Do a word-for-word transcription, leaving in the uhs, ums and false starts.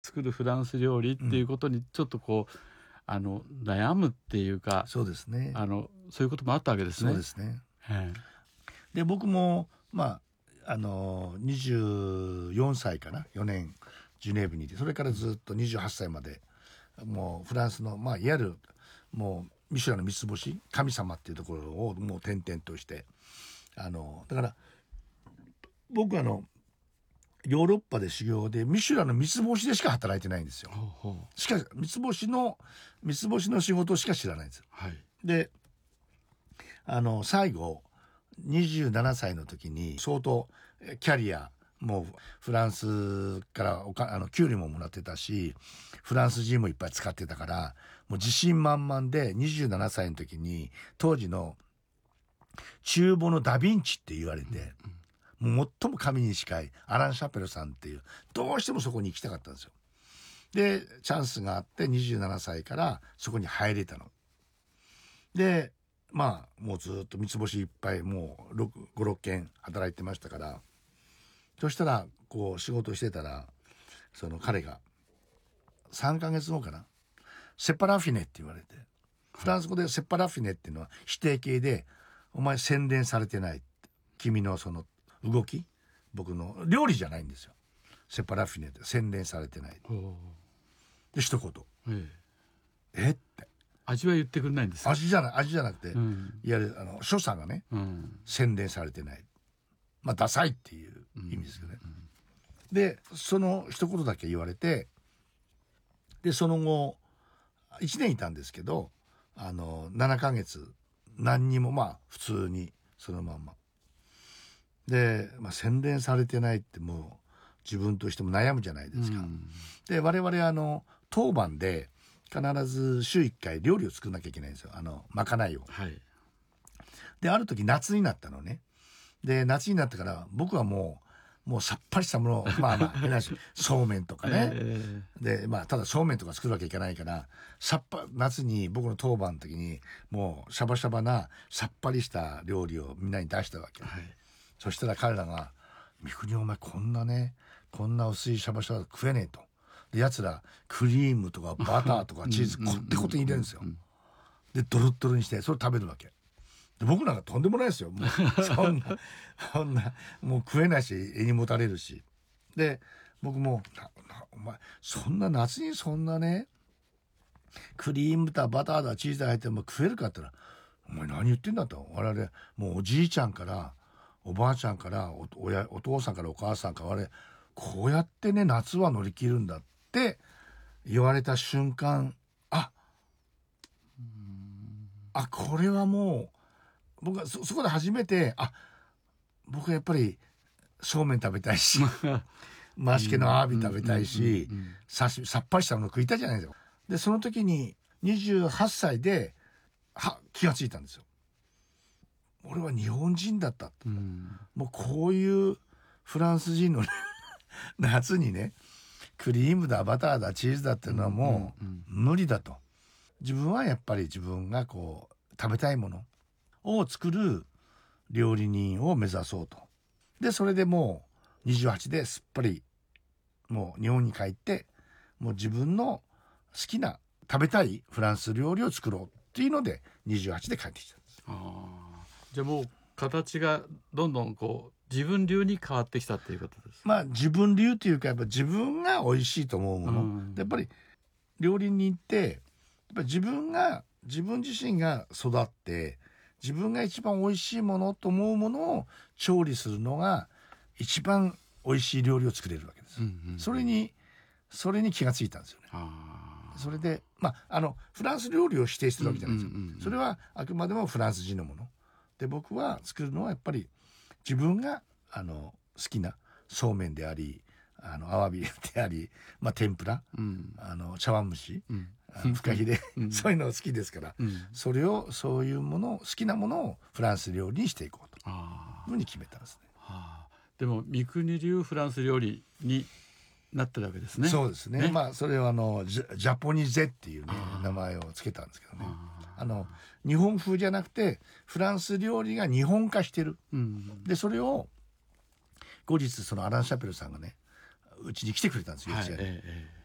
作るフランス料理っていうことにちょっとこう、うん、あの悩むっていうか、 そうですね、 あのそういうこともあったわけですね。 そうですね、 はい、 で僕もまああのにじゅうよんさいかな、よねんジュネーブにいて、それからずっとにじゅうはっさいまでもうフランスの、まあ、いわゆるもうミシュランの三つ星神様っていうところをもう転々として、あのだから僕あのヨーロッパで修行でミシュランの三つ星でしか働いてないんですよ。 ほうほう、 しかし三つ星の三つ星の仕事しか知らないんですよ。 はい、であの最後にじゅうななさいの時に相当キャリアもうフランスからおかあの給料ももらってたし、フランス人もいっぱい使ってたから、もう自信満々でにじゅうななさいの時に当時の厨房のダヴィンチって言われて、うんうん、もう最も神に近いアラン・シャペルさんっていう、どうしてもそこに行きたかったんですよ。でチャンスがあってにじゅうななさいからそこに入れたので、まあもうずっと三つ星いっぱいもうごろっけん働いてましたから、そしたらこう仕事してたら、その彼がさんかげつごかな、セパラフィネって言われて、フランス語でセパラフィネっていうのは否定形で、お前洗練されてない、君のその動き、僕の料理じゃないんですよ、セパラフィネって洗練されてないで一言、ええ、えって味は言ってくれないんですか？ 味じゃない味じゃなくて、うん、いわゆるあの所作がね、うん、洗練されてない、まあダサいっていう意味ですけどね、うんうん、でその一言だけ言われて、でその後いちねんいたんですけど、あのななかげつ何にもまあ普通にそのまんまで、まあ、洗練されてないってもう自分としても悩むじゃないですか、うん、で我々あの当番で必ず週いっかい料理を作らなきゃいけないんですよ、あのまかないを、はい、である時夏になったのね。で夏になったから僕はもうもうさっぱりしたものをまあまあ変なしそうめんとかね、えー、でまあただそうめんとか作るわけいかないから、さっぱ夏に僕の当番の時にもうシャバシャバなさっぱりした料理をみんなに出したわけ、はい、そしたら彼らが「三國お前こんなねこんな薄いシャバシャバ食えねえ」と。でやつらクリームとかバターとかチーズこってことに入れるんですよ。でドロッドロにしてそれ食べるわけで、僕なんかとんでもないですよ、もうそんなそんなもう食えないし絵にもたれるし、で僕もななお前そんな夏にそんなねクリームだバターだチーズだ入っても食えるかって言ったら、お前何言ってんだと。我々もうおじいちゃんからおばあちゃんからお親お父さんからお母さんから我々こうやってね夏は乗り切るんだって言われた瞬間、ああこれはもう僕は そ, そこで初めて、あ僕はやっぱりそうめん食べたいしマシケのアワビ食べたいし、さっぱりしたもの食いたいじゃないですか。でその時ににじゅうはっさいでは気がついたんですよ。俺は日本人だった、うん、もうこういうフランス人の夏にねクリームだバターだチーズだっていうのはもう無理だと。自分はやっぱり自分がこう食べたいものを作る料理人を目指そうと。でそれでもうにじゅうはちですっぱりもう日本に帰ってもう自分の好きな食べたいフランス料理を作ろうっていうのでにじゅうはちで帰ってきたんです。 あじゃあもう形がどんどんこう自分流に変わってきたっていうことです。 まあ自分流というかやっぱ自分が美味しいと思うもの、うん、やっぱり料理人ってやっぱり自分が自分自身が育って自分が一番美味しいものと思うものを調理するのが一番美味しい料理を作れるわけです、うんうんうん、それにそれに気がついたんですよね。あそれでまああのフランス料理を否定してるわけじゃないですよ、うんうんうんうん、それはあくまでもフランス人のもので、僕は作るのはやっぱり自分があの好きなそうめんでありあのアワビであり、まあ、天ぷら、うん、あの茶碗蒸し、うん、フカヒレ、うん、そういうの好きですから、うん、それをそういうもの好きなものをフランス料理にしていこうというふうに決めたんですね。 はあ、でも三國流フランス料理になってるわけですね。 そうです ね, ねまあそれはあのジャ、ジャポニゼっていうね名前をつけたんですけどね、ああの日本風じゃなくてフランス料理が日本化してる、うん、でそれを後日そのアラン・シャペルさんがねうちに来てくれたんですよ、はい、ええ